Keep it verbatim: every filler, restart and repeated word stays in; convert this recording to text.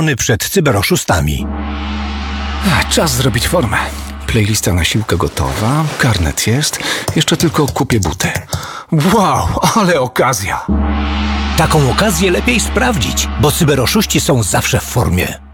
przed cyberoszustami. Ach, czas zrobić formę. Playlista na siłkę gotowa, karnet jest, jeszcze tylko kupię buty. Wow, ale okazja! Taką okazję lepiej sprawdzić, bo cyberoszuści są zawsze w formie.